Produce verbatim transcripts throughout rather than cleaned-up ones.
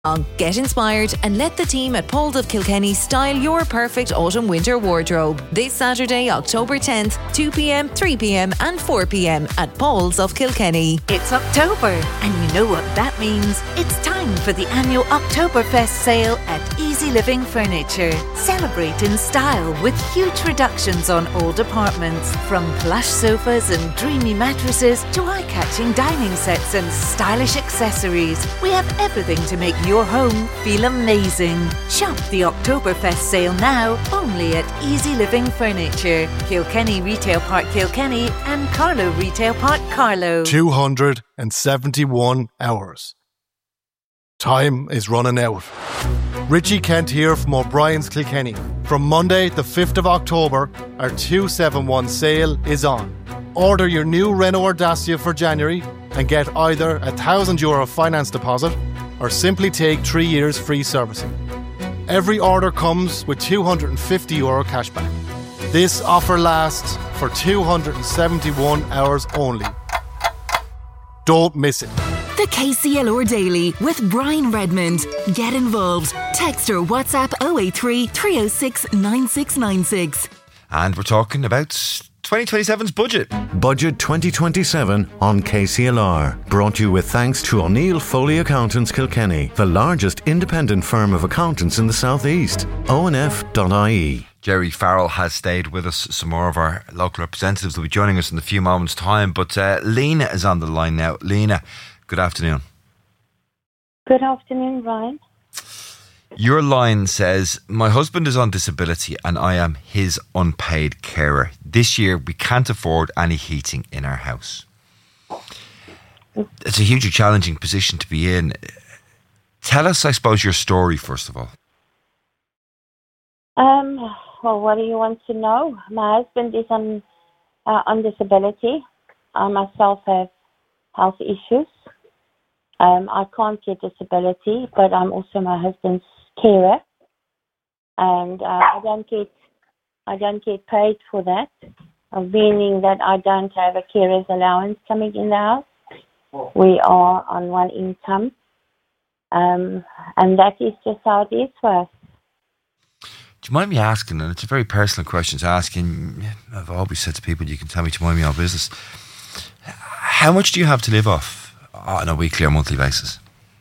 Get inspired and let the team at Poles of Kilkenny style your perfect autumn-winter wardrobe. This Saturday, October tenth, two p.m, three p.m and four p.m at Poles of Kilkenny. It's October, and you know what that means. It's time for the annual Oktoberfest sale at Easy Living Furniture. Celebrate in style with huge reductions on all departments, from plush sofas and dreamy mattresses to eye-catching dining sets and stylish accessories. We have everything to make your home feel amazing. Shop the Oktoberfest sale now only at Easy Living Furniture, Kilkenny Retail Park Kilkenny and Carlow Retail Park Carlow. two hundred seventy-one hours. Time is running out. Richie Kent here from O'Brien's Kilkenny. From Monday the fifth of October, our two seventy-one sale is on. Order your new Renault Dacia for January and get either a one thousand euro finance deposit or simply take three years free servicing. Every order comes with two hundred fifty euro cashback. This offer lasts for two hundred seventy-one hours only. Don't miss it. The K C L R Daily with Brian Redmond. Get involved. Text or WhatsApp oh eight three, three oh six, nine six nine six. And we're talking about twenty twenty-seven's budget. Budget twenty twenty-seven on K C L R. Brought to you with thanks to O'Neill Foley Accountants Kilkenny, the largest independent firm of accountants in the South East. O N F dot I E. Jerry Farrell has stayed with us. Some more of our local representatives will be joining us in a few moments' time. But uh, Lena is on the line now. Lena, good afternoon. Good afternoon, Ryan. Your line says, my husband is on disability and I am his unpaid carer. This year we can't afford any heating in our house. It's a hugely challenging position to be in. Tell us, I suppose, your story first of all. Um, well, what do you want to know? My husband is on, uh, on disability. I myself have health issues. Um, I can't get disability, but I'm also my husband's carer, and uh, I don't get I don't get paid for that, uh, meaning that I don't have a carer's allowance coming in the house. We are on one income, um, and that is just how it is for us. Do you mind me asking, and it's a very personal question to ask, and I've always said to people, you can tell me to mind me your business, how much do you have to live off on a weekly or monthly basis?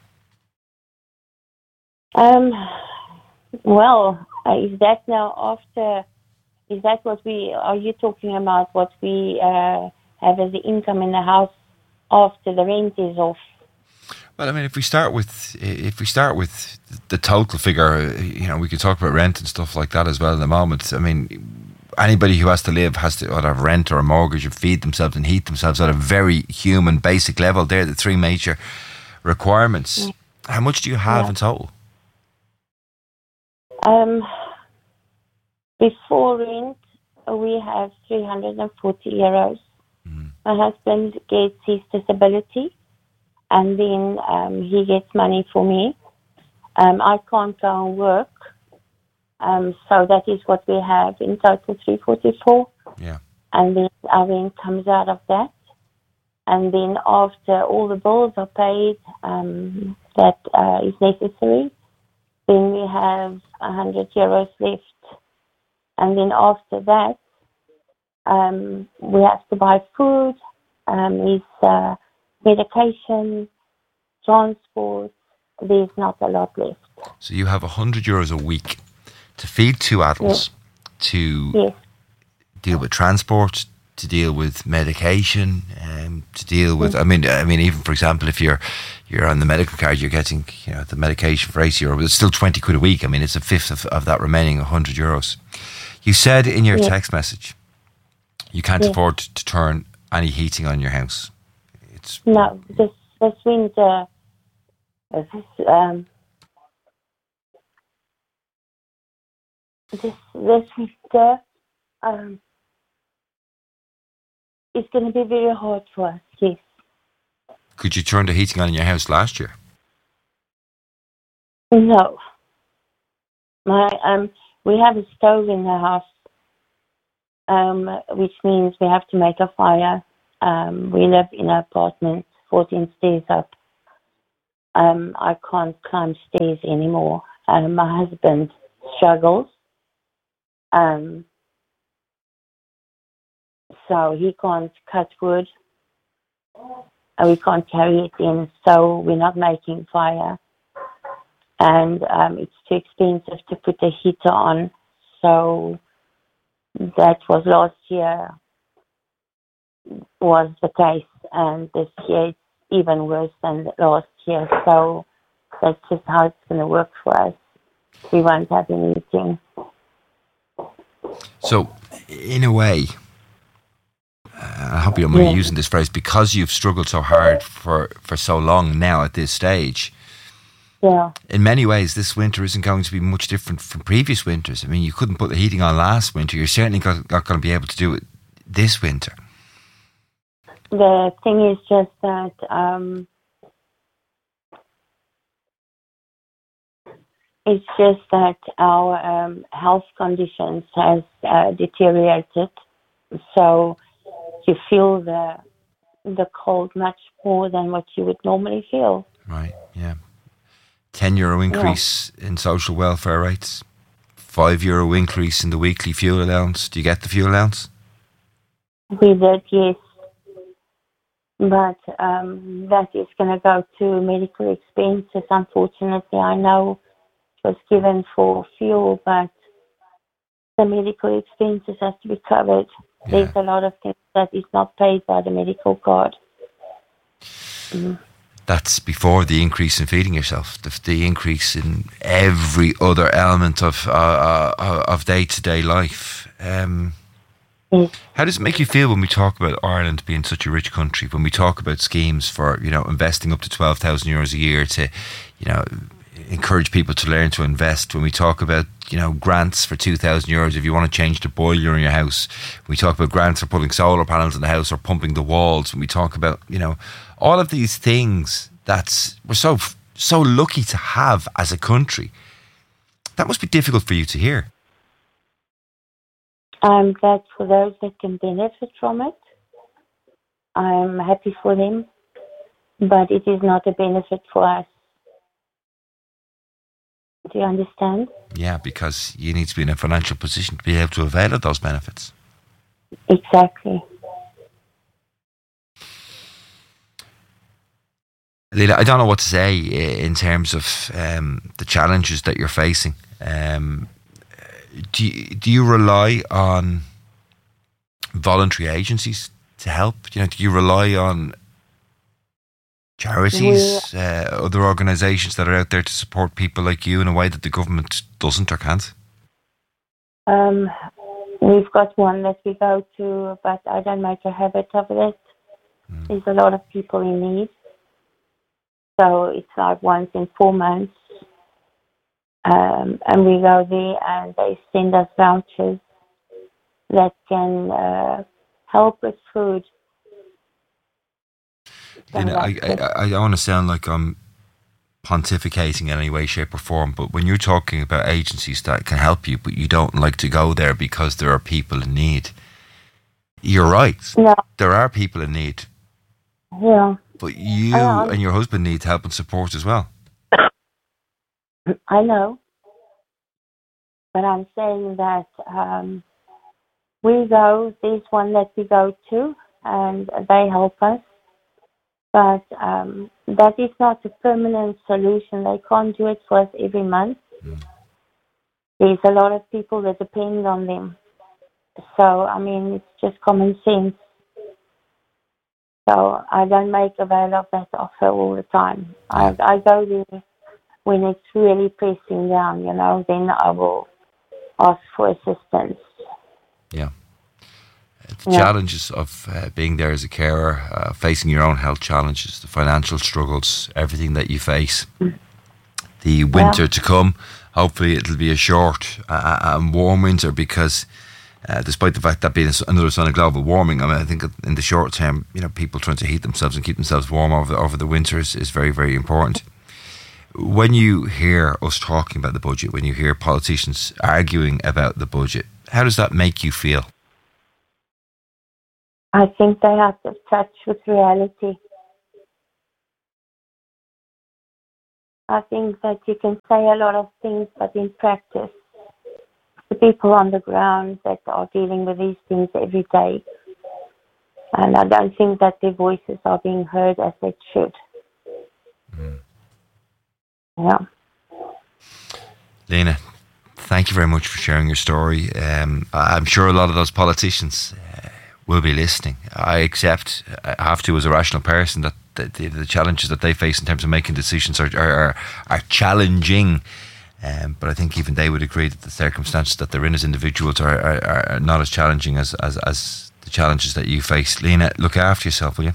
Um, well, uh, is that now after, is that what we, are you talking about what we uh, have as the income in the house after the rent is off? Well, I mean, if we start with, if we start with the total figure, you know, we could talk about rent and stuff like that as well in the moment. I mean, anybody who has to live has to either have rent or a mortgage or feed themselves and heat themselves at a very human, basic level. They're the three major requirements. Mm. How much do you have yeah. in total? Um, before rent, we have three hundred forty euros. Mm. My husband gets his disability, and then um, he gets money for me. Um, I can't go and work, um, so that is what we have in total, three hundred forty-four. Yeah. And then our rent comes out of that. And then after all the bills are paid, um, that uh, is necessary, then we have one hundred euros left. And then after that, um, we have to buy food, um, is uh, medication, transport. There's not a lot left. So you have one hundred euros a week to feed two adults, yes. to yes. deal with transport, to deal with medication, um, to deal with. I mean, I mean, even for example, if you're you're on the medical card, you're getting you know the medication for eighty euro, but it's still twenty quid a week. I mean, it's a fifth of, of that remaining one hundred euros. You said in your yes. text message, you can't yes. afford to turn any heating on your house. It's no, this this winter, this um, this this winter, um. It's going to be very hard for us, yes. Could you turn the heating on in your house last year? No. My um, we have a stove in the house, um, which means we have to make a fire. Um, we live in an apartment fourteen stairs up. Um, I can't climb stairs anymore. Um, my husband struggles. Um, so he can't cut wood. And we can't carry it in, so we're not making fire. And um, it's too expensive to put a heater on. So that was last year was the case, and this year it's even worse than last year. So that's just how it's going to work for us. We won't have any eating. So, in a way, uh, I hope you don't mind Yeah. using this phrase, because you've struggled so hard for, for so long now at this stage, Yeah. in many ways, this winter isn't going to be much different from previous winters. I mean, you couldn't put the heating on last winter. You're certainly got, not going to be able to do it this winter. The thing is just that um, it's just that our um, health conditions has uh, deteriorated. So you feel the the cold much more than what you would normally feel. Right, yeah. ten euro increase in social welfare rates, five euro increase in the weekly fuel allowance. Do you get the fuel allowance? We did, yes. But um, that is going to go to medical expenses, unfortunately. I know it was given for fuel, but the medical expenses has to be covered. Yeah. There's a lot of things that is not paid by the medical card. Mm. That's before the increase in feeding yourself, the, the increase in every other element of uh, uh, of day-to-day life. Um, Yes. how does it make you feel when we talk about Ireland being such a rich country, when we talk about schemes for, you know, investing up to twelve thousand euros a year to, you know, encourage people to learn to invest, when we talk about, you know, grants for two thousand euros if you want to change the boiler in your house, when we talk about grants for putting solar panels in the house or pumping the walls, when we talk about, you know, all of these things that we're so, so lucky to have as a country, that must be difficult for you to hear. I'm glad for those that can benefit from it. I'm happy for them, but it is not a benefit for us. Do you understand? Yeah, because you need to be in a financial position to be able to avail of those benefits. Exactly. Leila, I don't know what to say in terms of um, the challenges that you're facing. Um, do you, do you rely on voluntary agencies to help? You know, do you rely on charities, uh, other organisations that are out there to support people like you in a way that the government doesn't or can't? Um, we've got one that we go to, but I don't make a habit of it. Mm. There's a lot of people in need. So it's like once in four months. Um, and we go there and they send us vouchers that can uh, help with food. You know, I, I, I don't want to sound like I'm pontificating in any way, shape or form, but when you're talking about agencies that can help you, but you don't like to go there because there are people in need, you're right. No. There are people in need. Yeah. But you and your husband need help and support as well. I know. But I'm saying that um, we go, there's one that we go to, and they help us. But um, that is not a permanent solution. They can't do it for us every month. Mm. There's a lot of people that depend on them. So, I mean, it's just common sense. So I don't make avail of that offer all the time. I, I go there when it's really pressing down, you know, then I will ask for assistance. Yeah. The yeah. challenges of uh, being there as a carer, uh, facing your own health challenges, the financial struggles, everything that you face. Mm. The winter yeah. to come, hopefully it'll be a short uh, and warm winter because Uh, despite the fact that being another sign of global warming, I mean, I think in the short term, you know, people trying to heat themselves and keep themselves warm over the, over the winter is, is very, very important. When you hear us talking about the budget, when you hear politicians arguing about the budget, how does that make you feel? I think they have to touch with reality. I think that you can say a lot of things, but in practice, the people on the ground that are dealing with these things every day, and I don't think that their voices are being heard as they should. Mm. Yeah. Lena, thank you very much for sharing your story. Um, I'm sure a lot of those politicians uh, will be listening. I accept, I have to as a rational person, that the, the challenges that they face in terms of making decisions are are, are challenging. Um, but I think even they would agree that the circumstances that they're in as individuals are, are, are not as challenging as, as, as the challenges that you face. Lena, look after yourself, will you?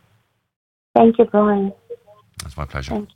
Thank you, Brian. That's my pleasure. Thank you.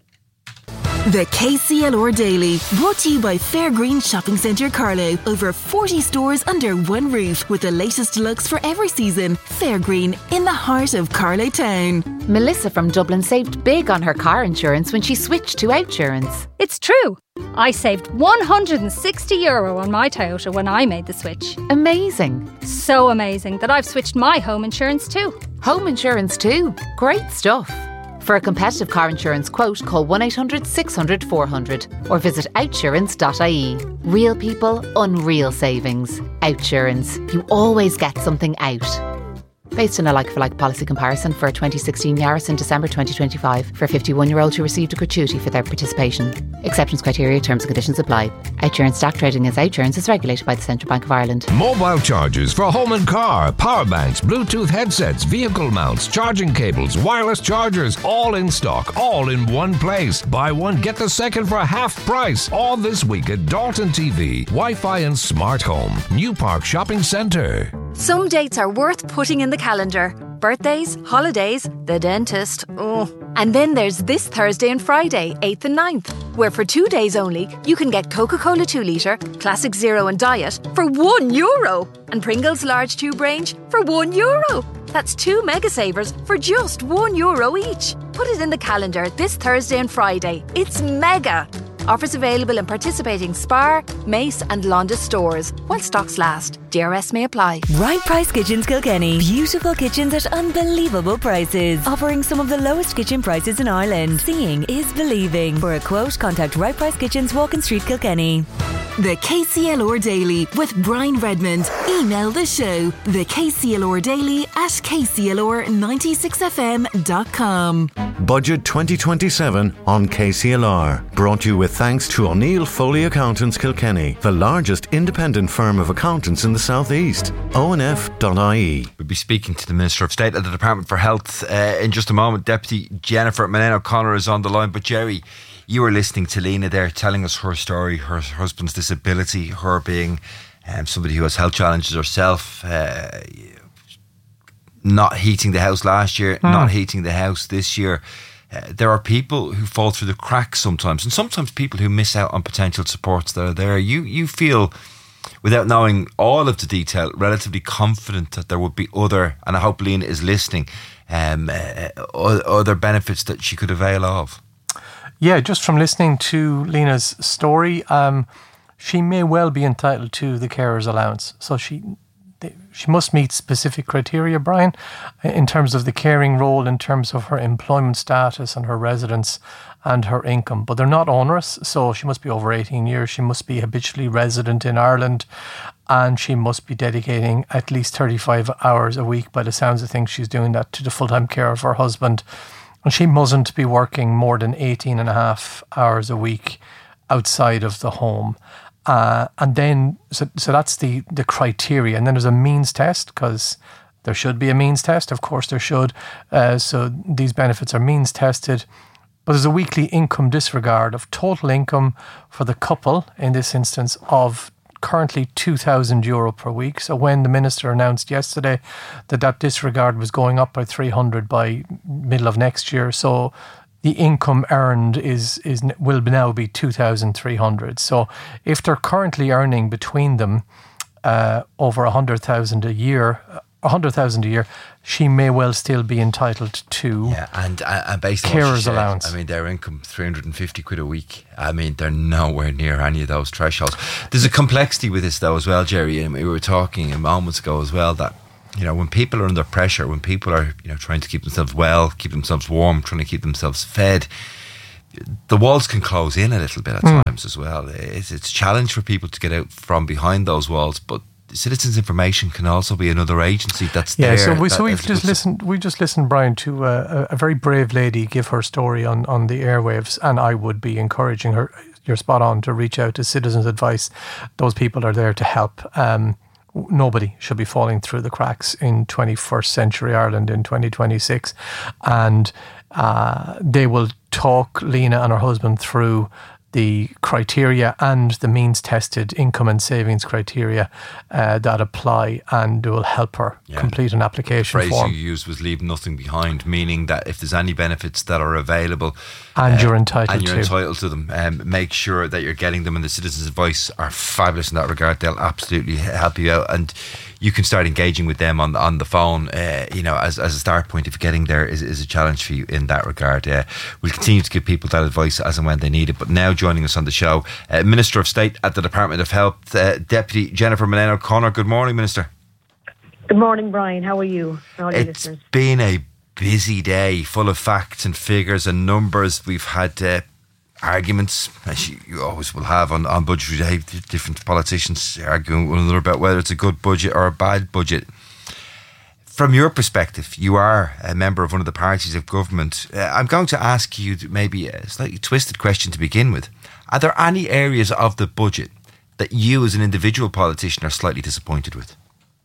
The K C L R Daily, brought to you by Fairgreen Shopping Centre Carlow. Over forty stores under one roof, with the latest looks for every season. Fairgreen, in the heart of Carlow Town. Melissa from Dublin saved big on her car insurance when she switched to Outsurance. It's true. I saved one hundred sixty euro on my Toyota when I made the switch. Amazing. So amazing that I've switched my home insurance too. Home insurance too. Great stuff. For a competitive car insurance quote, call one eight hundred six hundred four hundred or visit outsurance dot I E. Real people, unreal savings. Outsurance. You always get something out. Based on a like-for-like policy comparison for a twenty sixteen Yaris in December twenty twenty-five for fifty-one-year-olds who received a gratuity for their participation. Acceptance criteria, terms and conditions apply. Outsurance stock trading as Outsurance is regulated by the Central Bank of Ireland. Mobile chargers for home and car, power banks, Bluetooth headsets, vehicle mounts, charging cables, wireless chargers, all in stock, all in one place. Buy one, get the second for half price. All this week at Dalton T V, Wi-Fi and Smart Home, New Park Shopping Centre. Some dates are worth putting in the calendar. Birthdays, holidays, the dentist. Oh. And then there's this Thursday and Friday, eighth and ninth, where for two days only, you can get Coca-Cola two litre, Classic Zero and Diet for one euro. And Pringles large tube range for one euro. That's two mega savers for just one euro each. Put it in the calendar this Thursday and Friday. It's mega. Offers available in participating Spar, Mace and Londis stores while stocks last. D R S may apply. Right Price Kitchens Kilkenny. Beautiful kitchens at unbelievable prices. Offering some of the lowest kitchen prices in Ireland. Seeing is believing. For a quote, contact Right Price Kitchens, Walking Street, Kilkenny. The K C L R Daily with Brian Redmond. Email the show, the K C L R Daily at k c l r ninety-six f m dot com. Budget twenty twenty-seven on K C L R. Brought to you with thanks to O'Neill Foley Accountants Kilkenny, the largest independent firm of accountants in the South East. O N F dot I E. We'll be speaking to the Minister of State at the Department for Health uh, in just a moment. Deputy Jennifer Manane O'Connor is on the line. But Jerry, you were listening to Lena there telling us her story, her husband's disability, her being um, somebody who has health challenges herself, uh, not heating the house last year, mm. not heating the house this year. Uh, there are people who fall through the cracks sometimes, and sometimes people who miss out on potential supports that are there. You you feel, without knowing all of the detail, relatively confident that there would be other, and I hope Lena is listening, um, uh, other benefits that she could avail of. Yeah, just from listening to Lena's story, um, she may well be entitled to the carer's allowance. So she she must meet specific criteria, Brian, in terms of the caring role, in terms of her employment status and her residence and her income. But they're not onerous, so she must be over eighteen years, she must be habitually resident in Ireland, and she must be dedicating at least thirty-five hours a week. By the sounds of things, she's doing that to the full-time care of her husband. And she mustn't be working more than eighteen and a half hours a week outside of the home. Uh, and then, so, so that's the, the criteria. And then there's a means test, because there should be a means test. Of course there should. Uh, so these benefits are means tested. But there's a weekly income disregard of total income for the couple, in this instance, of currently two thousand euro per week. So when the Minister announced yesterday that that disregard was going up by three hundred by middle of next year, so the income earned is is will now be two thousand three hundred. So if they're currently earning between them uh, over one hundred thousand a year, one hundred thousand a year, she may well still be entitled to yeah, and, and based on carer's said, allowance. I mean, their income three hundred fifty quid a week. I mean, they're nowhere near any of those thresholds. There's a complexity with this though as well, Jerry, and we were talking moments ago as well that, you know, when people are under pressure, when people are, you know, trying to keep themselves well, keep themselves warm, trying to keep themselves fed, the walls can close in a little bit at Mm. times as well. It's, it's a challenge for people to get out from behind those walls, but Citizens Information can also be another agency that's yeah, there. so, we, that- so we've that's just good- listened. We just listened, Brian, to uh, a, a very brave lady give her story on, on the airwaves, and I would be encouraging her. You're spot on to reach out to Citizens Advice. Those people are there to help. Um, nobody should be falling through the cracks in twenty-first century Ireland in twenty twenty-six, and uh, they will talk Lena and her husband through the criteria and the means tested income and savings criteria uh, that apply, and will help her Yeah. complete an The application phrase form. you used was leave nothing behind, meaning that if there's any benefits that are available And you're entitled and you're to. entitled to them, um, make sure that you're getting them. And the Citizens Advice are fabulous in that regard. They'll absolutely help you out, and you can start engaging with them on on the phone. Uh, you know, as as a start point, if getting there is, is a challenge for you in that regard. Uh, we'll continue to give people that advice as and when they need it. But now joining us on the show, uh, Minister of State at the Department of Health, uh, Deputy Jennifer Mullane O'Connor. Good morning, Minister. Good morning, Brian. How are you? How are your It's listeners? been a busy day, full of facts and figures and numbers. We've had uh, arguments, as you, you always will have on, on budgetary day, different politicians arguing with one another about whether it's a good budget or a bad budget. From your perspective, you are a member of one of the parties of government. Uh, I'm going to ask you maybe a slightly twisted question to begin with. Are there any areas of the budget that you as an individual politician are slightly disappointed with?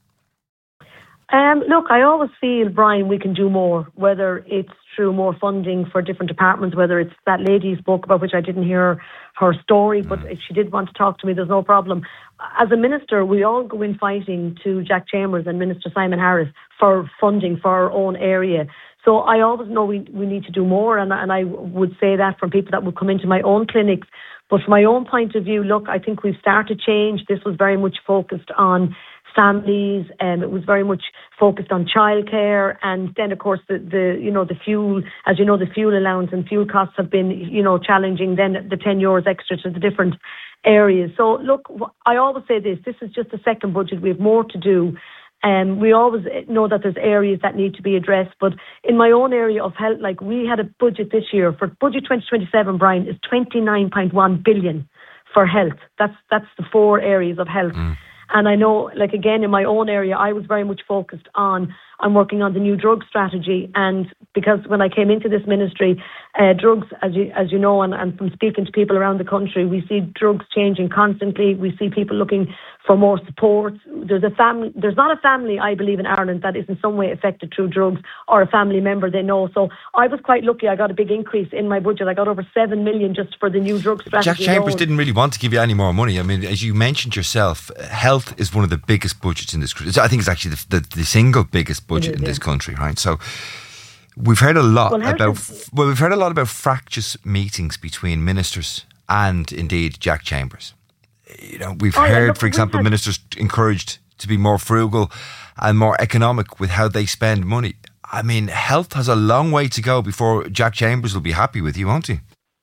Um, look, I always feel, Brian, we can do more, whether it's through more funding for different departments, whether it's that lady you spoke about, which I didn't hear her story, but if she did want to talk to me, there's no problem. As a minister, we all go in fighting to Jack Chambers and Minister Simon Harris for funding for our own area. So I always know we, we need to do more, and, and I would say that from people that would come into my own clinics. But from my own point of view, look, I think we've started change. This was very much focused on families, and it was very much focused on childcare, and then of course the, the you know the fuel, as you know, the fuel allowance and fuel costs have been you know challenging. Then the ten euros extra to the different areas. So look, I always say this: this is just the second budget. We have more to do. And um, we always know that there's areas that need to be addressed. But in my own area of health, like we had a budget this year for budget twenty twenty-seven, Brian, is twenty-nine point one billion for health. That's that's the four areas of health. Mm. And I know, like, again, in my own area, I was very much focused on, I'm working on the new drug strategy. And because when I came into this ministry, uh, drugs, as you as you know, and, and from speaking to people around the country, we see drugs changing constantly. We see people looking for more support. There's a family, there's not a family, I believe, in Ireland that is in some way affected through drugs, or a family member they know. So I was quite lucky. I got a big increase in my budget. I got over seven million just for the new drug strategy. Jack Chambers alone. didn't really want to give you any more money. I mean, as you mentioned yourself, health is one of the biggest budgets in this country. I think it's actually the, the, the single biggest budget is, in this yeah. country, right? So we've heard a lot Well, health about is- well, we've heard a lot about fractious meetings between ministers and indeed Jack Chambers. You know, we've Oh, yeah, heard, look, for we've example, had- ministers encouraged to be more frugal and more economic with how they spend money. I mean, health has a long way to go before Jack Chambers will be happy with you, won't he?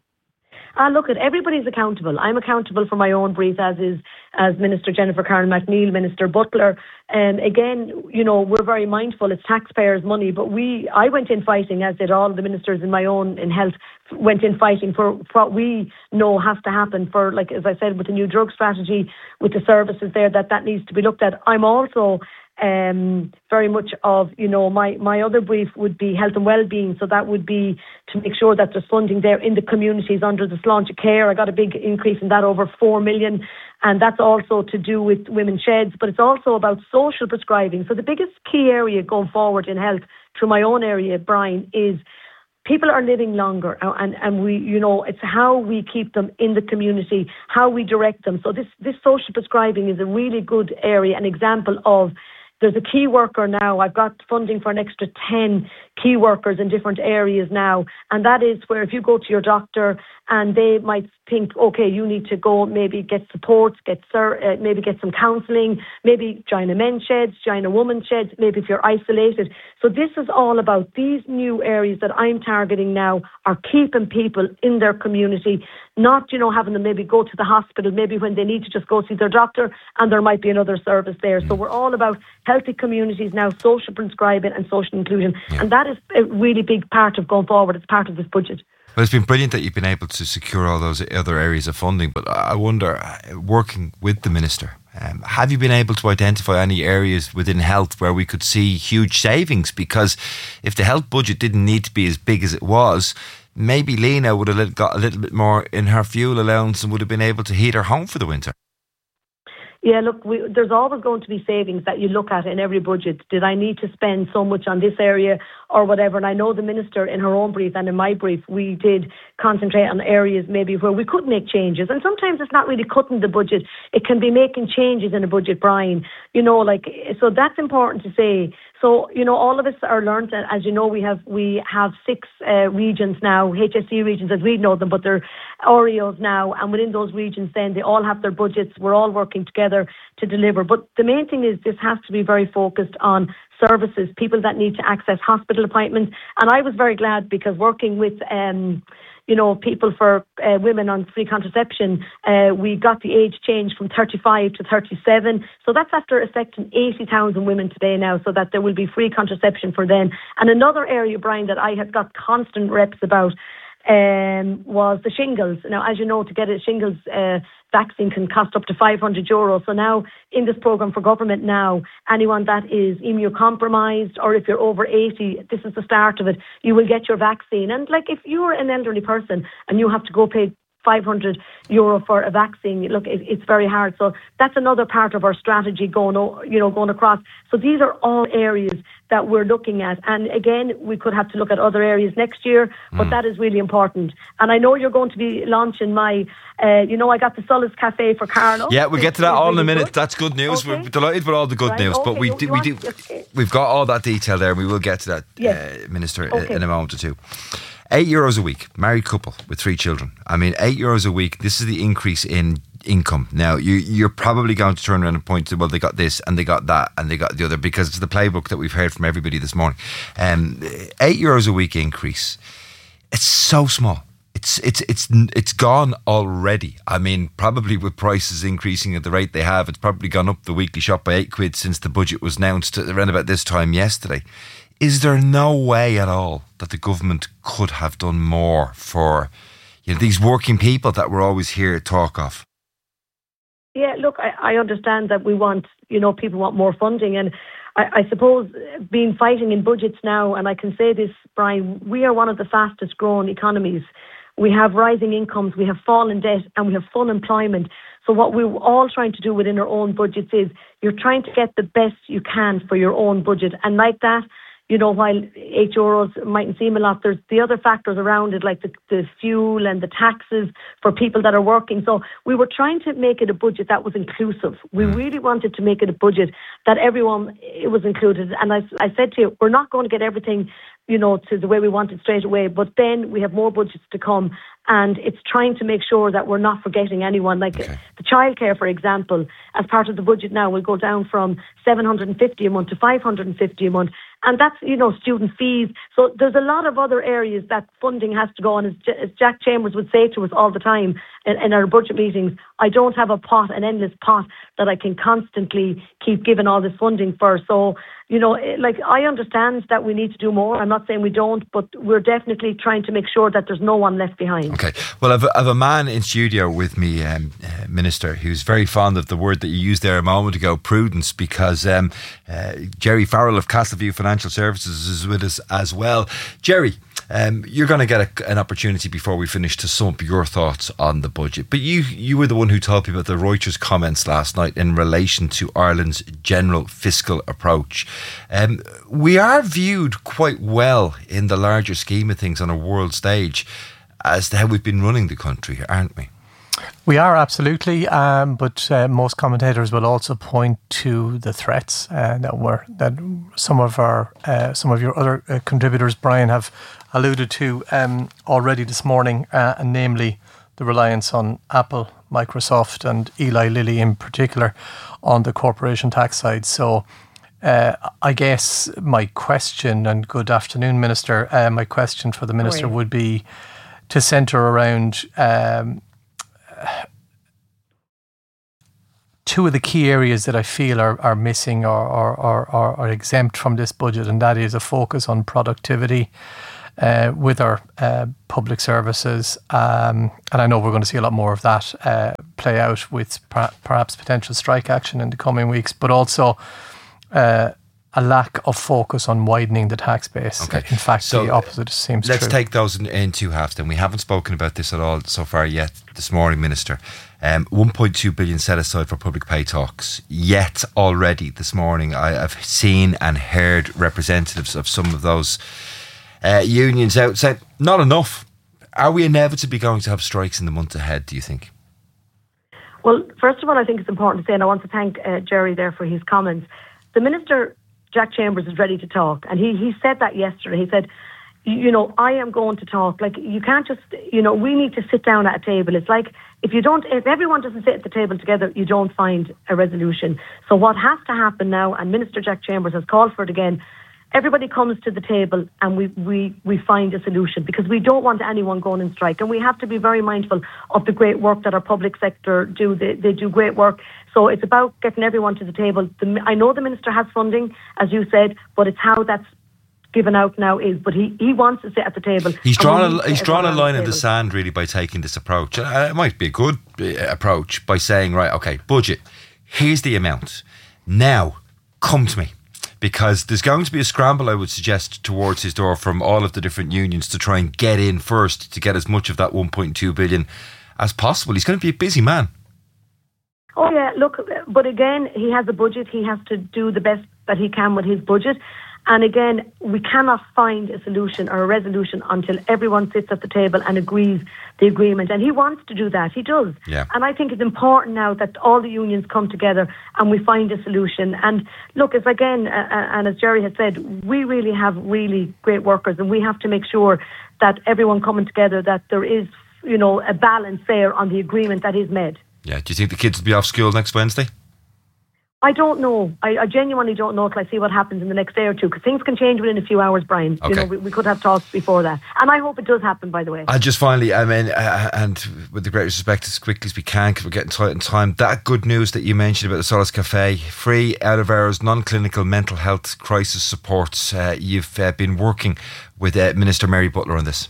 Ah, look, at everybody's accountable. I'm accountable for my own brief, as is as Minister Jennifer Karen McNeil, Minister Butler. And again, you know, we're very mindful. It's taxpayers' money, but we, I went in fighting, as did all the ministers in my own in health, went in fighting for what we know has to happen. For, like as I said, with the new drug strategy, with the services there, that that needs to be looked at. I'm also um, very much of, you know, my, my other brief would be health and well-being. So that would be to make sure that there's funding there in the communities under the Sláinte Care. I got a big increase in that, over four million. And that's also to do with women's sheds, but it's also about social prescribing. So the biggest key area going forward in health, through my own area, Brian, is people are living longer, and, and we, you know, it's how we keep them in the community, how we direct them. So this, this social prescribing is a really good area, an example of, there's a key worker now. I've got funding for an extra ten key workers in different areas now. And that is where if you go to your doctor and they might think, okay, you need to go maybe get support, get uh, maybe get some counselling, maybe join a men's sheds, join a woman's sheds, maybe if you're isolated. So this is all about these new areas that I'm targeting now are keeping people in their community, not, you know, having them maybe go to the hospital, maybe when they need to just go see their doctor and there might be another service there. So we're all about healthy communities now, social prescribing and social inclusion. Yeah. And that is a really big part of going forward. It's part of this budget. Well, it's been brilliant that you've been able to secure all those other areas of funding, but I wonder, working with the Minister, um, have you been able to identify any areas within health where we could see huge savings? Because if the health budget didn't need to be as big as it was, maybe Lena would have got a little bit more in her fuel allowance and would have been able to heat her home for the winter. Yeah, look, we, there's always going to be savings that you look at in every budget. Did I need to spend so much on this area or whatever? And I know the Minister in her own brief and in my brief, we did concentrate on areas maybe where we could make changes. And sometimes it's not really cutting the budget. It can be making changes in a budget, Brian. You know, like, so that's important to say. So, you know, all of us are learned, as you know, we have we have six uh, regions now, H S C regions as we know them, but they're Oreos now, and within those regions then they all have their budgets. We're all working together to deliver. But the main thing is this has to be very focused on services, people that need to access hospital appointments. And I was very glad because working with um you know, people for uh, women on free contraception, uh, we got the age change from thirty-five to thirty-seven. So that's after affecting eighty thousand women today now, so that there will be free contraception for them. And another area, Brian, that I have got constant reps about um, was the shingles. Now, as you know, to get a shingles uh, vaccine can cost up to five hundred euros. So now in this programme for government now, anyone that is immunocompromised or if you're over eighty, this is the start of it, you will get your vaccine. And like if you're an elderly person and you have to go pay five hundred euro for a vaccine, look, it, it's very hard. So that's another part of our strategy going, you know, going across. So these are all areas that we're looking at. And again, we could have to look at other areas next year, but mm. that is really important. And I know you're going to be launching my, uh, you know, I got the Solace Cafe for Carlo. Yeah, we'll get to that all in a minute. Good. That's good news. Okay. We're delighted with all the good right. news, okay. but we no, do, we do, okay. we've got all that detail there, and we will get to that, yes. uh, Minister, okay. in a moment or two. Eight euros a week, married couple with three children. I mean, eight euros a week, this is the increase in income. Now, you, you're probably going to turn around and point to, well, they got this and they got that and they got the other, because it's the playbook that we've heard from everybody this morning. Um, eight euros a week increase. It's so small. It's it's it's it's gone already. I mean, probably with prices increasing at the rate they have, it's probably gone up the weekly shop by eight quid since the budget was announced around about this time yesterday. Is there no way at all that the government could have done more for, you know, these working people that we're always here to talk of? Yeah, look, I, I understand that we want, you know, people want more funding. And I, I suppose being fighting in budgets now, and I can say this, Brian, we are one of the fastest growing economies. We have rising incomes, we have fallen debt, and we have full employment. So what we're all trying to do within our own budgets is you're trying to get the best you can for your own budget. And like that, you know, while eight euros mightn't seem a lot, there's the other factors around it, like the, the fuel and the taxes for people that are working. So we were trying to make it a budget that was inclusive. We really wanted to make it a budget that everyone, it was included. And I, I said to you, we're not going to get everything, you know, to the way we want it straight away, but then we have more budgets to come. And it's trying to make sure that we're not forgetting anyone. Like okay. the childcare, for example, as part of the budget now, will go down from seven hundred fifty a month to five hundred fifty a month. And that's, you know, student fees. So there's a lot of other areas that funding has to go on. As, as Jack Chambers would say to us all the time in, in our budget meetings, I don't have a pot, an endless pot that I can constantly keep giving all this funding for. So, you know, like I understand that we need to do more. I'm not saying we don't, but we're definitely trying to make sure that there's no one left behind. Okay. Well, I've, I've a man in studio with me, um, uh, Minister, who's very fond of the word that you used there a moment ago, prudence, because um, uh, Jerry Farrell of Castleview Financial Services is with us as well. Jerry, um, you're going to get a, an opportunity before we finish to sum up your thoughts on the budget. But you, you were the one who told me about the Reuters comments last night in relation to Ireland's general fiscal approach. Um, we are viewed quite well in the larger scheme of things on a world stage as to how we've been running the country, aren't we? We are, absolutely, um, but uh, most commentators will also point to the threats uh, that were that some of our uh, some of your other uh, contributors, Brian, have alluded to um, already this morning, uh, and namely the reliance on Apple, Microsoft, and Eli Lilly in particular on the corporation tax side. So, uh, I guess my question, and good afternoon, Minister. Uh, my question for the Minister would be to centre around Um, two of the key areas that I feel are, are missing or, or, or, or exempt from this budget, and that is a focus on productivity uh, with our uh, public services. Um, and I know we're going to see a lot more of that uh, play out with per- perhaps potential strike action in the coming weeks, but also uh, a lack of focus on widening the tax base. Okay. In fact, So, the opposite seems Let's true. take those in, in two halves then. We haven't spoken about this at all so far yet this morning, Minister. Um, one point two billion set aside for public pay talks. Yet already this morning I have seen and heard representatives of some of those uh, unions out say, not enough. Are we inevitably going to have strikes in the months ahead, do you think? Well, first of all, I think it's important to say, and I want to thank uh, Jerry there for his comments. The Minister, Jack Chambers, is ready to talk. And he, he said that yesterday. He said, you know, I am going to talk. Like, you can't just, you know, we need to sit down at a table. It's like, if you don't, if everyone doesn't sit at the table together, you don't find a resolution. So what has to happen now, and Minister Jack Chambers has called for it again, everybody comes to the table and we, we, we find a solution, because we don't want anyone going in strike. And we have to be very mindful of the great work that our public sector do. They, they do great work. So it's about getting everyone to the table. The, I know the Minister has funding, as you said, but it's how that's given out now is. But he, he wants to sit at the table. He's drawn a, he's drawn a line the in the sand, really, by taking this approach. Uh, it might be a good uh, approach by saying, right, okay, budget, here's the amount. Now, come to me. Because there's going to be a scramble, I would suggest, towards his door from all of the different unions to try and get in first to get as much of that one point two billion as possible. He's going to be a busy man. Oh, yeah, look, but again, he has a budget. He has to do the best that he can with his budget. And again, we cannot find a solution or a resolution until everyone sits at the table and agrees the agreement. And he wants to do that. He does. Yeah. And I think it's important now that all the unions come together and we find a solution. And look, as again, uh, and as Jerry has said, we really have really great workers, and we have to make sure that everyone coming together, that there is, you know, a balance there on the agreement that is made. Yeah. Do you think the kids will be off school next Wednesday? I don't know. I, I genuinely don't know till I see what happens in the next day or two, because things can change within a few hours, Brian. Okay. You know, we, we could have talks before that. And I hope it does happen, by the way. And just finally, I mean, uh, and with the greatest respect, as quickly as we can, because we're getting tight on time, that good news that you mentioned about the Solace Cafe, free, out of hours, non-clinical mental health crisis support. Uh, you've uh, been working with uh, Minister Mary Butler on this.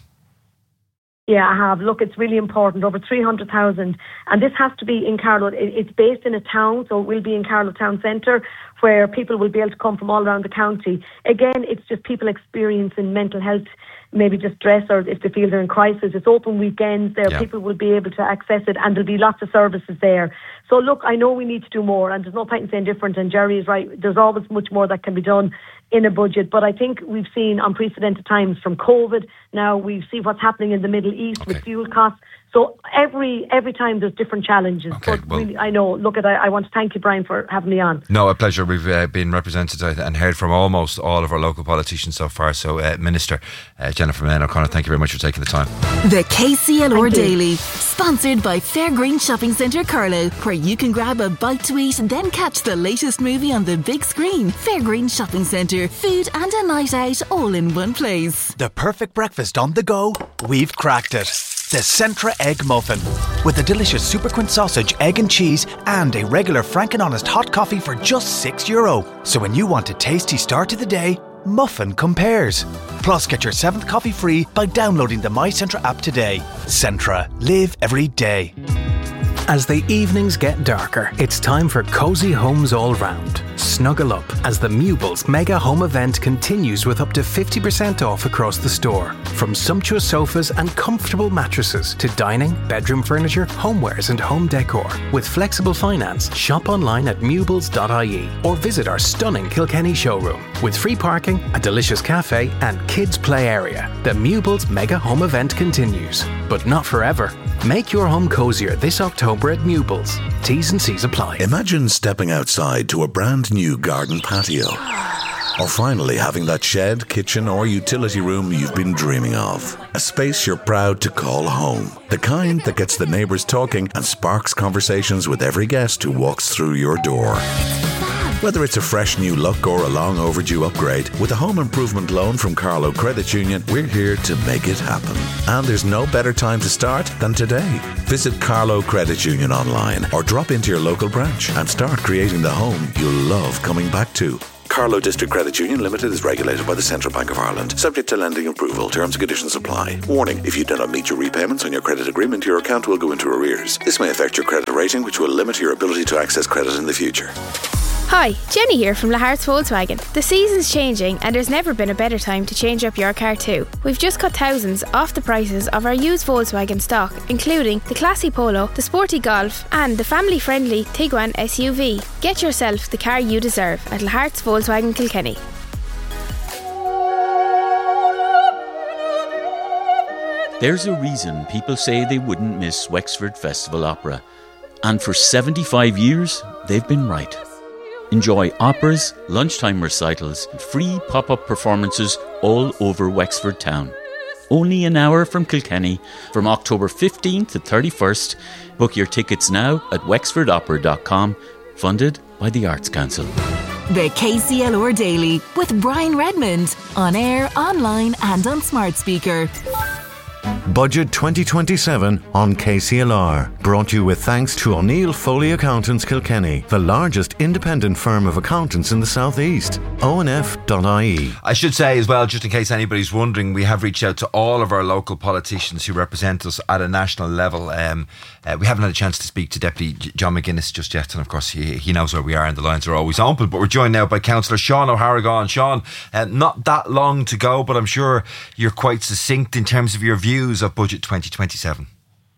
Yeah, I have. Look, it's really important. Over three hundred thousand. And this has to be in Carlow. It's based in a town, so it will be in Carlow Town Centre, where people will be able to come from all around the county. Again, it's just people experiencing mental health, maybe distress, or if they feel they're in crisis. It's open weekends there. Yeah. People will be able to access it, and there'll be lots of services there. So look, I know we need to do more, and there's no point in saying different, and Jerry is right. There's always much more that can be done in a budget, but I think we've seen unprecedented times from COVID. Now we see what's happening in the Middle East okay. with fuel costs. So every every time there's different challenges. Okay, but well, really, I know. Look, at I, I want to thank you, Brian, for having me on. No, a pleasure. We've uh, been represented and heard from almost all of our local politicians so far. So, uh, Minister uh, Jennifer Mann O'Connor, thank you very much for taking the time. The K C L R Daily, sponsored by Fairgreen Shopping Centre Carlow, where you can grab a bite to eat and then catch the latest movie on the big screen. Fairgreen Shopping Centre, food and a night out all in one place. The perfect breakfast on the go, we've cracked it. The Centra Egg Muffin. With a delicious Superquint sausage, egg and cheese, and a regular Frank and Honest hot coffee for just six euro. So when you want a tasty start to the day, Muffin compares. Plus, get your seventh coffee free by downloading the My Centra app today. Centra. Live every day. As the evenings get darker, it's time for cosy homes all round. Snuggle up as the Mewbles Mega Home Event continues with up to fifty percent off across the store. From sumptuous sofas and comfortable mattresses to dining, bedroom furniture, homewares and home decor. With flexible finance, shop online at mewbles dot I E or visit our stunning Kilkenny showroom. With free parking, a delicious cafe and kids play area, the Mewbles Mega Home Event continues. But not forever. Make your home cozier this October at Mewbles. T's and C's apply. Imagine stepping outside to a brand new garden patio. Or finally having that shed, kitchen or utility room you've been dreaming of. A space you're proud to call home. The kind that gets the neighbours talking and sparks conversations with every guest who walks through your door. Whether it's a fresh new look or a long overdue upgrade, with a home improvement loan from Carlow Credit Union, we're here to make it happen. And there's no better time to start than today. Visit Carlow Credit Union online or drop into your local branch and start creating the home you'll love coming back to. Carlow District Credit Union Limited is regulated by the Central Bank of Ireland, subject to lending approval. Terms and conditions apply. Warning, if you do not meet your repayments on your credit agreement, your account will go into arrears. This may affect your credit rating, which will limit your ability to access credit in the future. Hi, Jenny here from Lahart's Volkswagen. The season's changing and there's never been a better time to change up your car too. We've just cut thousands off the prices of our used Volkswagen stock, including the classy Polo, the sporty Golf and the family-friendly Tiguan S U V. Get yourself the car you deserve at Lahart's Volkswagen Kilkenny. There's a reason people say they wouldn't miss Wexford Festival Opera. And for seventy-five years, they've been right. Enjoy operas, lunchtime recitals, and free pop-up performances all over Wexford town. Only an hour from Kilkenny, from October fifteenth to thirty-first. Book your tickets now at wexford opera dot com, funded by the Arts Council. The K C L R Daily with Brian Redmond, on air, online and on smart speaker. Budget twenty twenty-seven on K C L R. Brought to you with thanks to O'Neill Foley Accountants Kilkenny, the largest independent firm of accountants in the South East. O N F dot I E. I should say as well, just in case anybody's wondering, we have reached out to all of our local politicians who represent us at a national level. Um, uh, we haven't had a chance to speak to Deputy John McGuinness just yet, and of course he, he knows where we are and the lines are always open. But we're joined now by Councillor Sean O'Harrigan. Sean, uh, not that long to go, but I'm sure you're quite succinct in terms of your views of Budget twenty twenty-seven.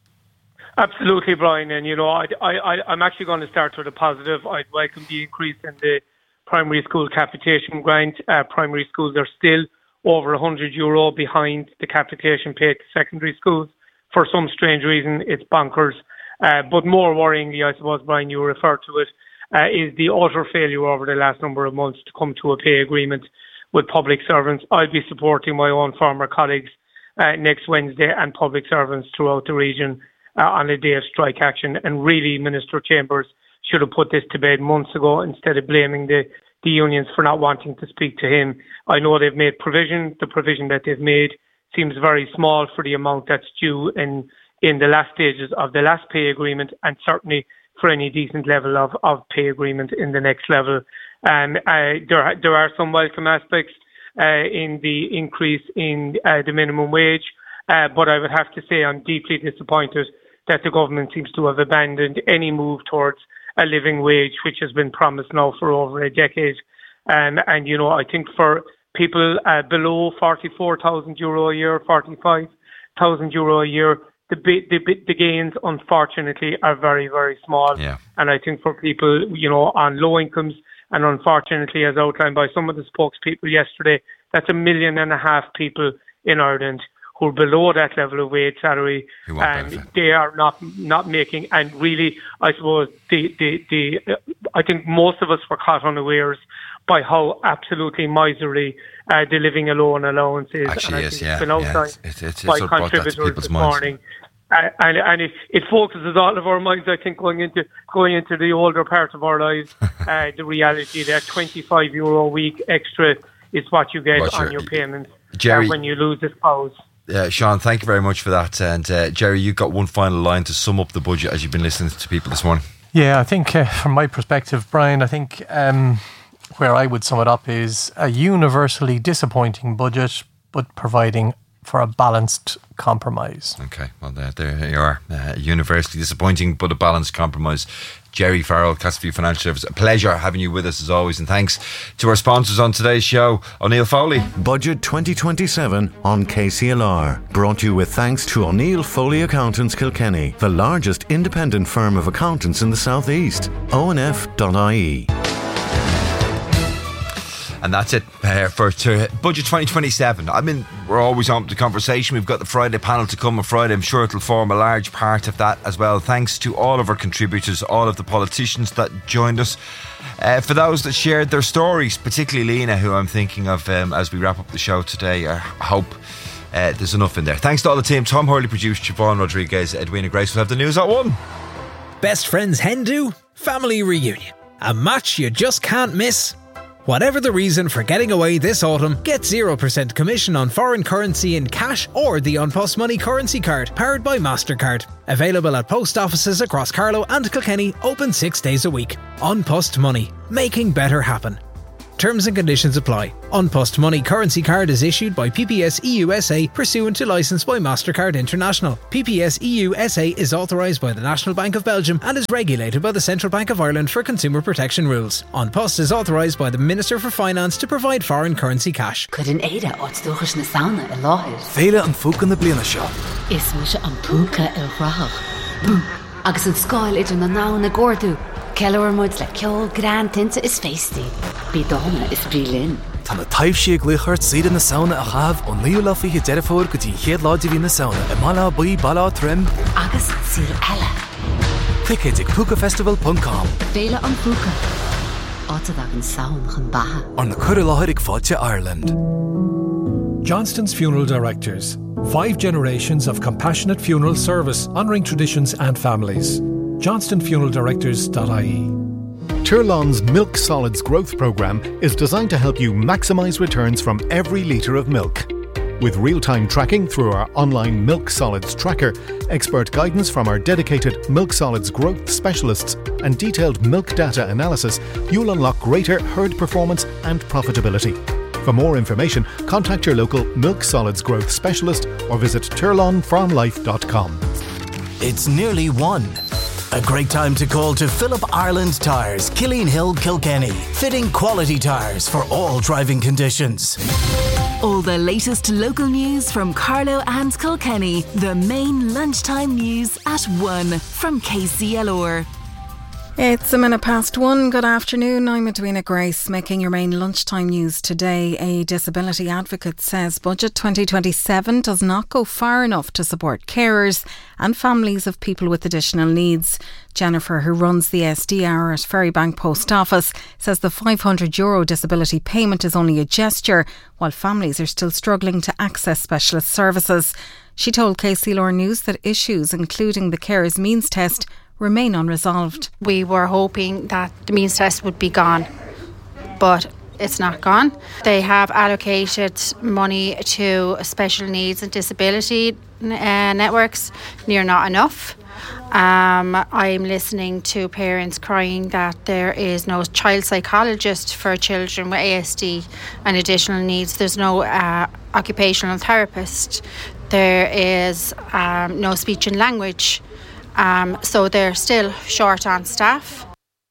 Absolutely, Brian. And, you know, I, I, I'm actually going to start with a positive. I'd welcome the increase in the primary school capitation grant. Uh, primary schools are still over one hundred euro behind the capitation paid to secondary schools. For some strange reason, it's bonkers. Uh, but more worryingly, I suppose, Brian, you referred to it, uh, is the utter failure over the last number of months to come to a pay agreement with public servants. I'll be supporting my own former colleagues uh, next Wednesday and public servants throughout the region uh, on a day of strike action. And really, Minister Chambers should have put this to bed months ago instead of blaming the, the unions for not wanting to speak to him. I know they've made provision. The provision that they've made seems very small for the amount that's due in, in the last stages of the last pay agreement, and certainly for any decent level of, of pay agreement in the next level. Um, uh, there, there are some welcome aspects uh, in the increase in uh, the minimum wage, uh, but I would have to say I'm deeply disappointed that the government seems to have abandoned any move towards a living wage, which has been promised now for over a decade. Um, and, you know, I think for people uh, below forty-four thousand euro a year, forty-five thousand euro a year, the, the the gains, unfortunately, are very, very small. Yeah. And I think for people, you know, on low incomes, and unfortunately, as outlined by some of the spokespeople yesterday, that's a million and a half people in Ireland who are below that level of wage salary, and benefit. They are not not making. And really, I suppose the the the uh, I think most of us were caught unawares by how absolutely miserly uh, the living alone allowance is. Actually, and I yes, think yeah, it's been outlined yeah, it's, it's, it's, by it's contributors this minds. morning. Uh, and and it, it focuses all of our minds, I think, going into going into the older part of our lives. uh, the reality that twenty-five euro a week extra is what you get Roger. on your payments Jerry, uh, when you lose this spouse. Uh, Sean, thank you very much for that. And uh, Jerry, you've got one final line to sum up the budget as you've been listening to people this morning. Yeah, I think uh, from my perspective, Brian, I think um, where I would sum it up is a universally disappointing budget, but providing for a balanced compromise. Okay, well, there, there you are. Uh, universally disappointing, but a balanced compromise. Jerry Farrell, Castleview Financial Service. A pleasure having you with us as always, and thanks to our sponsors on today's show, O'Neill Foley. Budget twenty twenty-seven on K C L R. Brought to you with thanks to O'Neill Foley Accountants Kilkenny, the largest independent firm of accountants in the South East. O N F dot I E. And that's it uh, for to Budget twenty twenty-seven. I mean, we're always on the conversation. We've got the Friday panel to come on Friday. I'm sure it'll form a large part of that as well. Thanks to all of our contributors, all of the politicians that joined us. Uh, for those that shared their stories, particularly Lena, who I'm thinking of um, as we wrap up the show today. I hope uh, there's enough in there. Thanks to all the team. Tom Hurley produced, Siobhan Rodriguez, Edwina Grace will have the news at one. Best friends hen do? Family reunion. A match you just can't miss. Whatever the reason for getting away this autumn, get zero percent commission on foreign currency in cash or the An Post Money currency card, powered by MasterCard. Available at post offices across Carlow and Kilkenny, open six days a week. An Post Money, making better happen. Terms and conditions apply. An Post Money currency card is issued by P P S E U S A pursuant to licence by MasterCard International. P P S E U S A is authorised by the National Bank of Belgium and is regulated by the Central Bank of Ireland for consumer protection rules. An Post is authorised by the Minister for Finance to provide foreign currency cash. Could an Ada áitsteochas na sauna a láthir? Féile an fúca na bliana seo. Is mu se an púca a rach. Bú, agus an scáil idir na ná na gordú. Ceilewar muid le ceol gran tinte is feisty. Bí dána is brilin. Tá na taobh sí gluchart siad na sauna a chaf ó níl lafi hi derefór go tí chéad láidir hí na sauna i mala buí bala trim. Agus sír eile. Click it ag púcafestival dot com. Féile an púca. Áta dag an saun gan baha. Ar na cur láthir ag fáilte Ireland. Johnston's Funeral Directors. Five generations of compassionate funeral service honouring traditions and families. johnston funeral directors dot I E. Turlon's Milk Solids Growth Programme is designed to help you maximise returns from every litre of milk. With real-time tracking through our online Milk Solids Tracker, expert guidance from our dedicated Milk Solids Growth specialists and detailed milk data analysis, you'll unlock greater herd performance and profitability. For more information, contact your local Milk Solids Growth specialist or visit turlon farm life dot com. It's nearly one. A great time to call to Philip Ireland Tyres, Killeen Hill, Kilkenny. Fitting quality tyres for all driving conditions. All the latest local news from Carlow and Kilkenny. The main lunchtime news at one from K C L R. It's a minute past one. Good afternoon. I'm Edwina Grace, making your main lunchtime news today. A disability advocate says Budget twenty twenty-seven does not go far enough to support carers and families of people with additional needs. Jennifer, who runs the S D R at Ferrybank Post Office, says the five hundred euro disability payment is only a gesture, while families are still struggling to access specialist services. She told K C L R News that issues, including the carers means test, remain unresolved. We were hoping that the means test would be gone, but it's not gone. They have allocated money to special needs and disability uh, networks, near not enough. Um, I'm listening to parents crying that there is no child psychologist for children with A S D and additional needs. There's no uh, occupational therapist. There is um, no speech and language. Um, so they're still short on staff.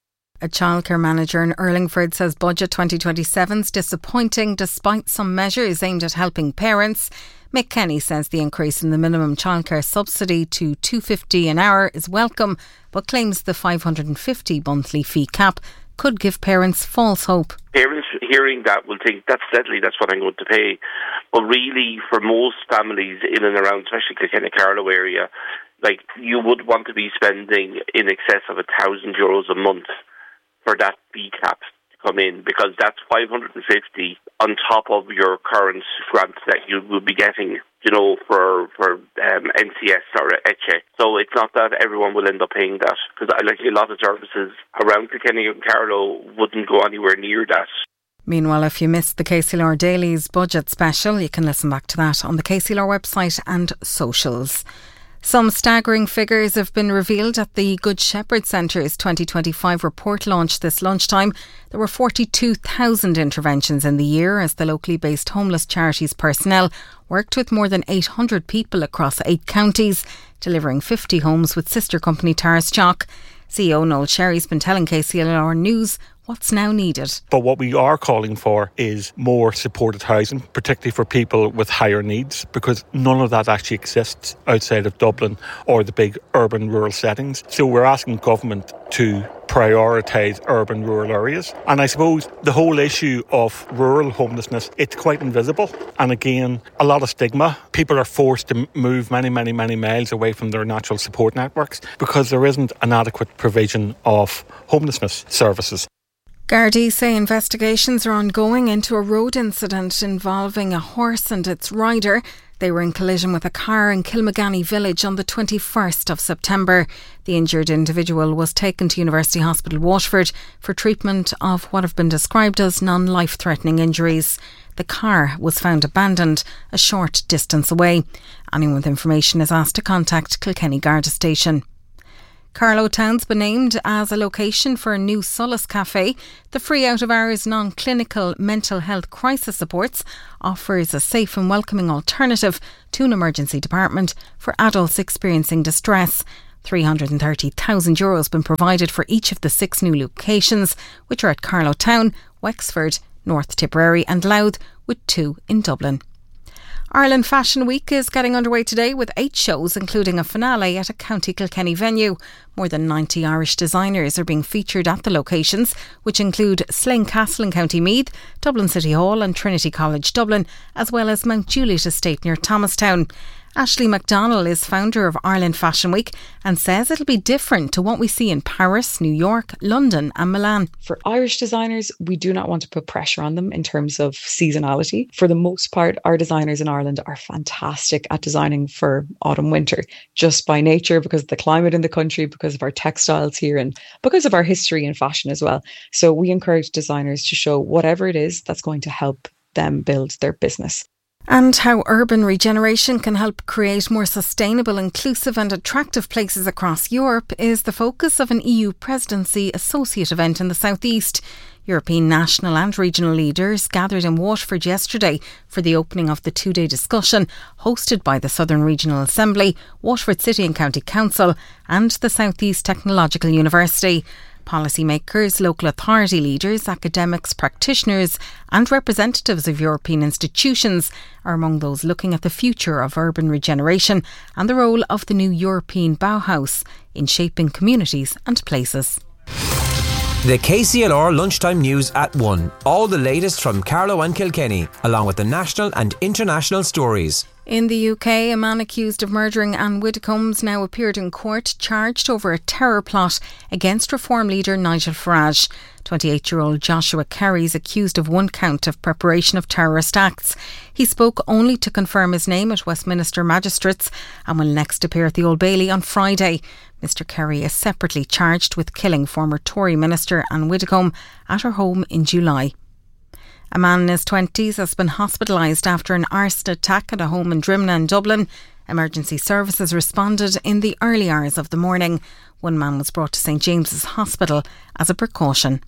A childcare manager in Urlingford says Budget twenty twenty-seven is disappointing despite some measures aimed at helping parents. Mick Kenny says the increase in the minimum childcare subsidy to two hundred fifty an hour is welcome, but claims the five hundred fifty monthly fee cap could give parents false hope. Parents hearing that will think, that's deadly, that's what I'm going to pay. But really, for most families in and around, especially the Kilkenny Carlow area, like, you would want to be spending in excess of a thousand euros a month for that fee cap to come in, because that's five hundred fifty on top of your current grant that you will be getting, you know, for for um, N C S or E C H E. So it's not that everyone will end up paying that, because like a lot of services around Kilkenny and Carlow wouldn't go anywhere near that. Meanwhile, if you missed the K C L R Daily's budget special, you can listen back to that on the K C L R website and socials. Some staggering figures have been revealed at the Good Shepherd Centre's twenty twenty-five report launched this lunchtime. There were forty-two thousand interventions in the year as the locally based homeless charity's personnel worked with more than eight hundred people across eight counties, delivering fifty homes with sister company Tarsjock. C E O Noel Sherry's been telling K C L R News what's now needed. But what we are calling for is more supported housing, particularly for people with higher needs, because none of that actually exists outside of Dublin or the big urban rural settings. So we're asking government to prioritise urban rural areas. And I suppose the whole issue of rural homelessness, it's quite invisible. And again, a lot of stigma. People are forced to move many, many, many miles away from their natural support networks because there isn't an adequate provision of homelessness services. Gardaí say investigations are ongoing into a road incident involving a horse and its rider. They were in collision with a car in Kilmagany village on the twenty-first of September. The injured individual was taken to University Hospital Waterford for treatment of what have been described as non-life-threatening injuries. The car was found abandoned a short distance away. Anyone with information is asked to contact Kilkenny Garda Station. Carlow Town's been named as a location for a new Solace Cafe. The free out-of-hours non-clinical mental health crisis supports offers a safe and welcoming alternative to an emergency department for adults experiencing distress. three hundred thirty thousand euro has been provided for each of the six new locations, which are at Carlow Town, Wexford, North Tipperary and Louth, with two in Dublin. Ireland Fashion Week is getting underway today with eight shows, including a finale at a County Kilkenny venue. More than ninety Irish designers are being featured at the locations, which include Slane Castle in County Meath, Dublin City Hall and Trinity College Dublin, as well as Mount Juliet Estate near Thomastown. Ashley McDonnell is founder of Ireland Fashion Week and says it'll be different to what we see in Paris, New York, London and Milan. For Irish designers, we do not want to put pressure on them in terms of seasonality. For the most part, our designers in Ireland are fantastic at designing for autumn winter, just by nature, because of the climate in the country, because of our textiles here and because of our history in fashion as well. So we encourage designers to show whatever it is that's going to help them build their business. And how urban regeneration can help create more sustainable, inclusive and attractive places across Europe is the focus of an E U presidency associate event in the southeast. European national and regional leaders gathered in Waterford yesterday for the opening of the two-day discussion hosted by the Southern Regional Assembly, Waterford City and County Council and the South East Technological University. Policymakers, local authority leaders, academics, practitioners and representatives of European institutions are among those looking at the future of urban regeneration and the role of the new European Bauhaus in shaping communities and places. The K C L R Lunchtime News at one. All the latest from Carlow and Kilkenny, along with the national and international stories. In the U K, a man accused of murdering Anne Widdecombe's now appeared in court, charged over a terror plot against Reform leader Nigel Farage. twenty-eight-year-old Joshua Kerry is accused of one count of preparation of terrorist acts. He spoke only to confirm his name at Westminster Magistrates and will next appear at the Old Bailey on Friday. Mister Kerry is separately charged with killing former Tory minister Anne Widdecombe at her home in July. A man in his twenties has been hospitalised after an arson attack at a home in Drimna in Dublin. Emergency services responded in the early hours of the morning. One man was brought to St James's Hospital as a precaution.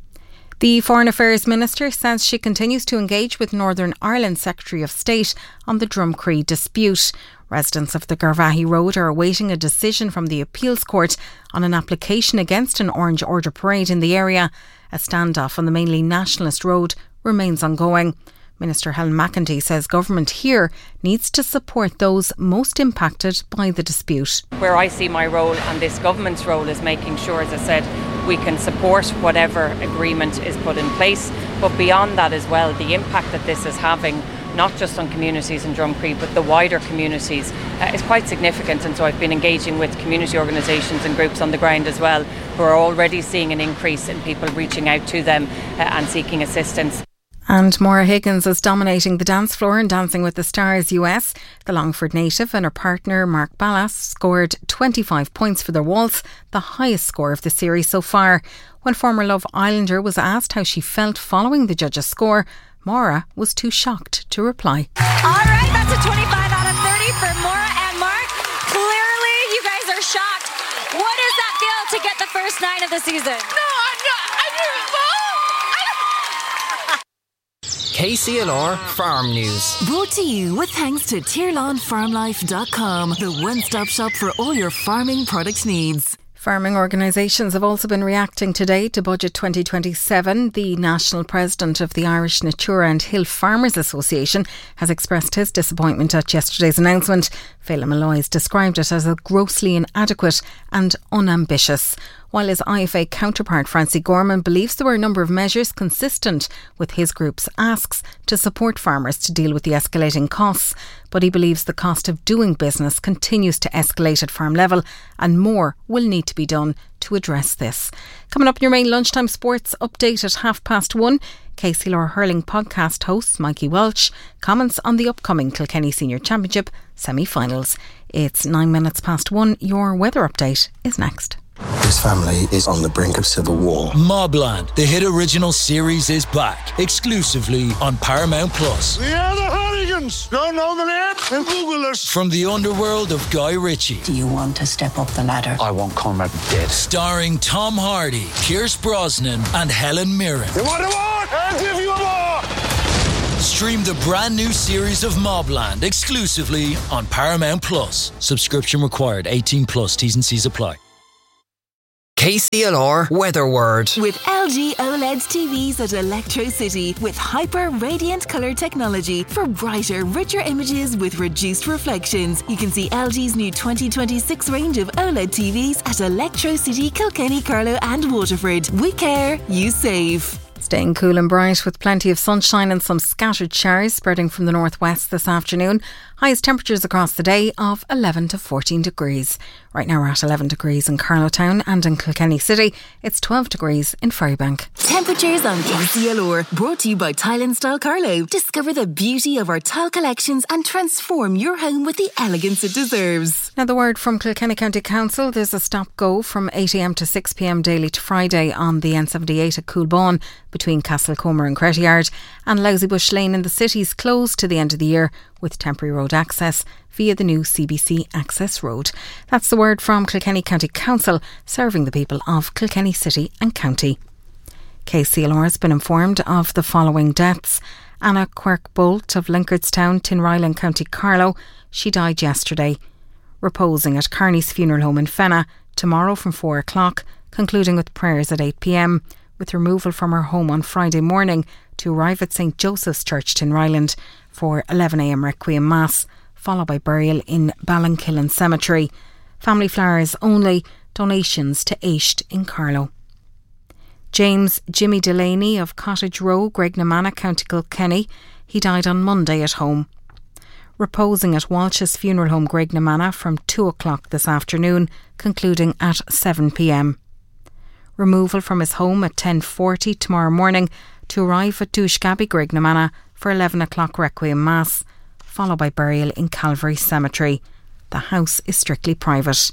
The Foreign Affairs Minister says she continues to engage with Northern Ireland Secretary of State on the Drumcree dispute. Residents of the Garvaghey Road are awaiting a decision from the Appeals Court on an application against an Orange Order parade in the area. A standoff on the mainly nationalist road remains ongoing. Minister Helen McEntee says government here needs to support those most impacted by the dispute. Where I see my role and this government's role is making sure, as I said, we can support whatever agreement is put in place. But beyond that as well, the impact that this is having, not just on communities in Drumcree but the wider communities, uh, is quite significant. And so I've been engaging with community organisations and groups on the ground as well, who are already seeing an increase in people reaching out to them uh, and seeking assistance. And Maura Higgins is dominating the dance floor in Dancing with the Stars U S. The Longford native and her partner Mark Ballas scored twenty-five points for their waltz, the highest score of the series so far. When former Love Islander was asked how she felt following the judges' score, Maura was too shocked to reply. All right, that's a twenty-five out of thirty for Maura and Mark. Clearly, you guys are shocked. What does that feel to get the first nine of the season? No, I'm not. I didn't know. K C L R Farm News. Brought to you with thanks to tier lawn farm life dot com, the one-stop shop for all your farming product needs. Farming organisations have also been reacting today to Budget twenty twenty-seven. The national president of the Irish Natura and Hill Farmers Association has expressed his disappointment at yesterday's announcement. Phelim Alloys described it as a grossly inadequate and unambitious. While his I F A counterpart Francie Gorman believes there were a number of measures consistent with his group's asks to support farmers to deal with the escalating costs, but he believes the cost of doing business continues to escalate at farm level and more will need to be done to address this. Coming up in your main lunchtime sports update at half past one, K C L R Hurling podcast host Mikey Welch comments on the upcoming Kilkenny Senior Championship semi-finals. It's nine minutes past one. Your weather update is next. This family is on the brink of civil war. Mobland, the hit original series, is back exclusively on Paramount Plus. We are the Hurricanes! names. Don't know the name? Then Google it. From the underworld of Guy Ritchie. Do you want to step up the ladder? I want Conrad dead. Starring Tom Hardy, Pierce Brosnan, and Helen Mirren. You want a more? I'll give you a more. Stream the brand new series of Mobland exclusively on Paramount Plus. Subscription required. eighteen plus. T's and C's apply. K C L R Weather Word. With L G OLED T Vs at Electro City with hyper radiant colour technology for brighter, richer images with reduced reflections. You can see L G's new twenty twenty-six range of OLED T Vs at Electro City, Kilkenny, Carlow and Waterford. We care, you save. Staying cool and bright with plenty of sunshine and some scattered showers spreading from the northwest this afternoon. Highest temperatures across the day of eleven to fourteen degrees. Right now we're at eleven degrees in Carlowtown, and in Kilkenny City it's twelve degrees in Ferrybank. Temperatures on K C L R, brought to you by Tile and Style Carlow. Discover the beauty of our tile collections and transform your home with the elegance it deserves. Now the word from Kilkenny County Council: there's a stop-go from eight a m to six p m daily to Friday on the N seventy-eight at Coolbawn between Castlecomer and Crettyard, and Lousybush Lane in the city is closed to the end of the year with temporary road access via the new C B C access road. That's the word from Kilkenny County Council, serving the people of Kilkenny City and County. K C L R has been informed of the following deaths. Anna Quirk-Bolt of Linkardstown, Tinryland, County Carlow. She died yesterday. Reposing at Carney's Funeral Home in Fenna tomorrow from four o'clock, concluding with prayers at eight p m, with removal from her home on Friday morning to arrive at St Joseph's Church, Tinryland, for eleven a m Requiem Mass, followed by burial in Ballinkillen Cemetery. Family flowers only, donations to Aisht in Carlow. James Jimmy Delaney of Cottage Row, Gregnamana, County Kilkenny. He died on Monday at home. Reposing at Walsh's Funeral Home, Gregnamana, from two o'clock this afternoon, concluding at seven p m. Removal from his home at ten forty tomorrow morning to arrive at Doushgaby, Gregnamana, for eleven o'clock Requiem Mass, followed by burial in Calvary Cemetery. The house is strictly private.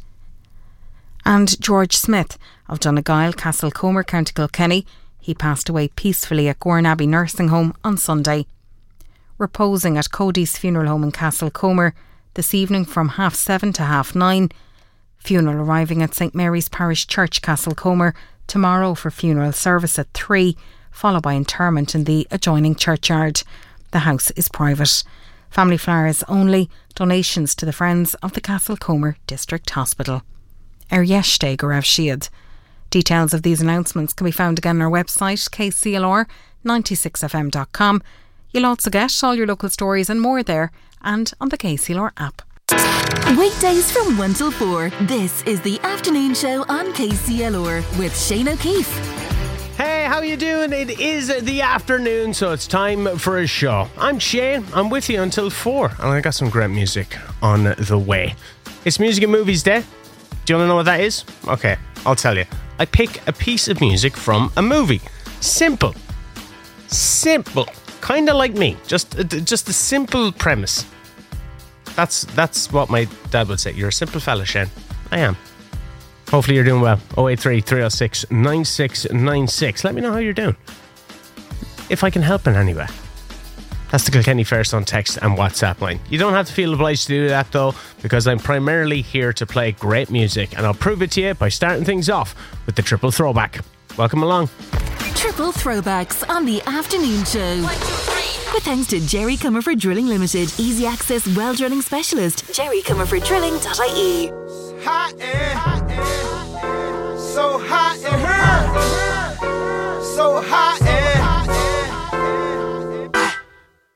And George Smith of Donegal, Castlecomer, County Kilkenny. He passed away peacefully at Gorn Abbey Nursing Home on Sunday. Reposing at Cody's Funeral Home in Castlecomer this evening from half seven to half nine. Funeral arriving at St Mary's Parish Church, Castlecomer, tomorrow for funeral service at three, followed by interment in the adjoining churchyard. The house is private. Family flowers only, donations to the Friends of the Castlecomer District Hospital. Er Yeshte Gorav Shiad. Details of these announcements can be found again on our website, k c l r ninety-six f m dot com. You'll also get all your local stories and more there, and on the K C L R app. Weekdays from one till four, this is the afternoon show on K C L R with Shane O'Keefe. Hey, how you doing? It is the afternoon, so it's time for a show. I'm Shane, I'm with you until four, and I got some great music on the way. It's Music and Movies Day. Do you want to know what that is? Okay, I'll tell you. I pick a piece of music from a movie. Simple. Simple. Kind of like me. Just, uh, just a simple premise. That's that's what my dad would say. You're a simple fella, Shane. I am. Hopefully you're doing well. oh eight three, three oh six, nine six nine six. Let me know how you're doing. If I can help in any way. That's the Kilkenny Fairstone text and WhatsApp line. You don't have to feel obliged to do that though, because I'm primarily here to play great music, and I'll prove it to you by starting things off with the triple throwback. Welcome along. Triple throwbacks on the afternoon show. With thanks to Jerry Comerford Drilling Limited, easy access well drilling specialist, jerry comerford drilling dot I E.